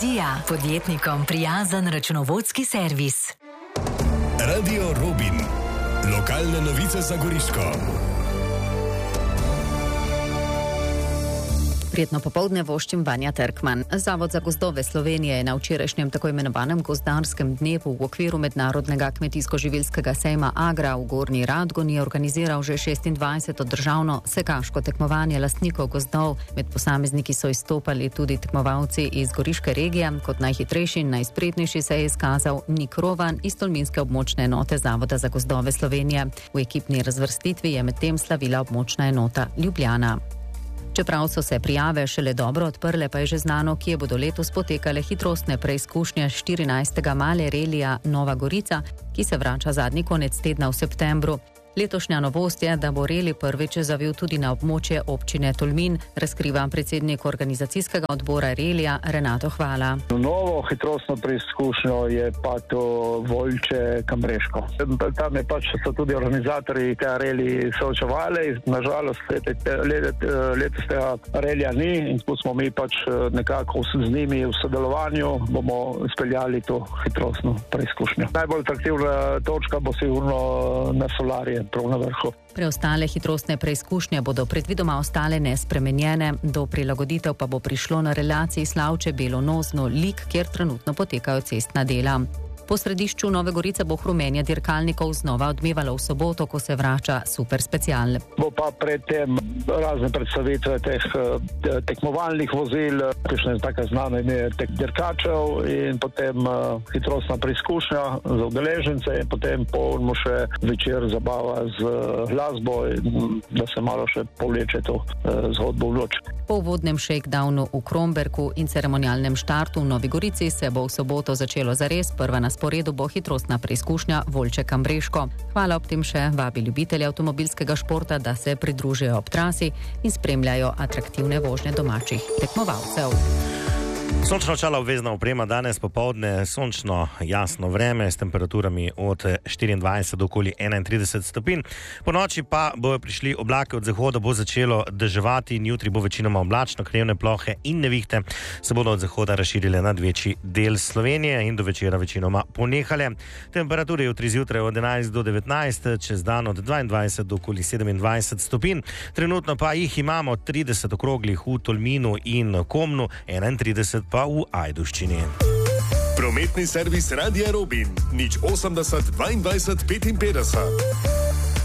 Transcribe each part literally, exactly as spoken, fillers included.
Vizija, podjetnikom prijazen računovodski servis. Radio Robin. Lokalne novice za Goriško. Prijetno popoldne voščim Vanja Terkman. Zavod za gozdove Slovenije je na včerajšnjem tako imenovanem gozdarskem dnevu v okviru mednarodnega kmetijsko-živilskega sejma Agra v Gornji Radgoni organiziral že šestindvajseto državno sekaško tekmovanje lastnikov gozdov. Med posamezniki so izstopali tudi tekmovalci iz Goriške regije. Kot najhitrejši in najspretnejši se je izkazal Nik Rovan iz Tolminske območne enote Zavoda za gozdove Slovenije. V ekipni razvrstitvi je medtem slavila območna enota Ljubljana. Čeprav so se prijave šele dobro odprle, pa je že znano, kje bodo letos potekale hitrostne preizkušnje štirinajstega male relija Nova Gorica, ki se vrača zadnji konec tedna v septembru. Letošnja novost je, da bo reli prvič zavil tudi na območje občine Tolmin, razkriva predsednik organizacijskega odbora relija Renato Hvala. Novo hitrostno preizkušnjo je pa to Volče Kambreško. Tam je pač so tudi organizatorji te reli soočevali, nažalost letos tega relija ni in tu smo mi pač nekako z njimi v sodelovanju bomo speljali to hitrostno preizkušnjo. Najbolj atraktivna točka bo sigurno na Solarije. Preostale hitrostne preizkušnje bodo predvidoma ostale nespremenjene, do prilagoditev pa bo prišlo na relaciji Slavče-Belo-Nozno-Lik, kjer trenutno potekajo cestna dela. Po središču Nove Gorice bo hrumenje dirkalnikov znova odmevalo v soboto, ko se vrača super special. Bo pa predtem razne predstavitve teh tekmovalnih vozil, kakšne tako znane ime tek dirkačev in potem uh, hitrostna preizkušnja za udeležence in potem polno še večer zabava z uh, glasbo in da se malo še povleče to uh, zgodbo v luč. Po uvodnem shakedownu v Kromberku in ceremonialnem štartu v Novi Gorici se bo v soboto začelo zares. Prva na sporedu bo hitrostna preizkušnja Volče Kambreško. Hvala ob tem še vabi ljubitelje avtomobilskega športa, da se pridružijo ob trasi in spremljajo atraktivne vožnje domačih tekmovalcev. Sončno očala obvezna oprema, danes popoldne sončno jasno vreme s temperaturami od štiriindvajset do okoli enaintrideset stopinj. Po noči pa bojo prišli oblake od zahoda, bo začelo deževati in jutri bo večinoma oblačno, krajevne plohe in nevihte se bodo od zahoda razširile nad večji del Slovenije in do večera večinoma ponehale. Temperature jutri zjutraj od enajst do devetnajst, čez dan od dvaindvajset do okoli sedemindvajset stopinj. Trenutno pa jih imamo trideset okroglih v Tolminu in Komnu, enaintrideset pa v Ajdovščini. Prometni servis Radia Robin, nič osemdeset dvaindvajset petinpetdeset.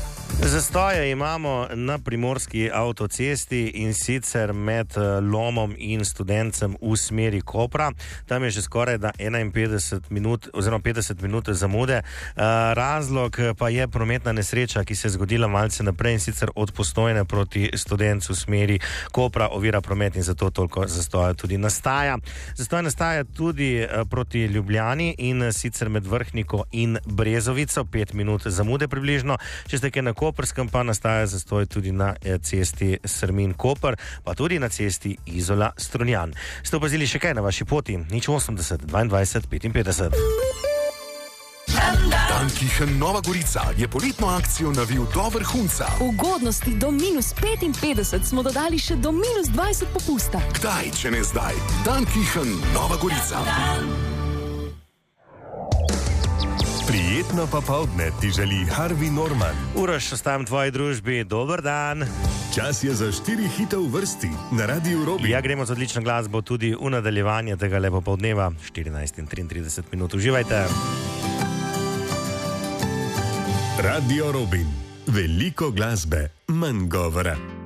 Zastoje imamo na primorski avtocesti in sicer med Lomom in Studencem v smeri Kopra. Tam je že skoraj da enainpetdeset minut oziroma petdeset minut zamude. Razlog pa je prometna nesreča, ki se je zgodila malce naprej in sicer od Postojne proti Studencu v smeri Kopra ovira promet in zato toliko zastoja tudi nastaja. Zastoj nastaja tudi proti Ljubljani in sicer med Vrhniko in Brezovico, pet minut zamude približno. Če ste kaj na Koprskem, pa nastaja zastoj tudi na cesti Srmin-Koper, pa tudi na cesti Izola-Strunjan. Ste opazili še kaj na vaši poti? nič osemdeset dvaindvajset petinpetdeset. Dankichen Nova Gorica je poletno akcijo navil do vrhunca. Ugodnosti do minus petinpetdeset smo dodali še do minus dvajset popusta. Kdaj, če ne zdaj? Dankichen Nova Gorica. Prijetno popoldne ti želi Harvey Norman. Uroš, ostajam v tvoji družbi. Dober dan. Čas je za štiri hite v vrsti na Radiu Robin. Ja, gremo z odlično glasbo tudi v nadaljevanje tega lepo popoldneva. štirinajst in triintrideset minut. Uživajte. Radio Robin. Veliko glasbe, manj govora.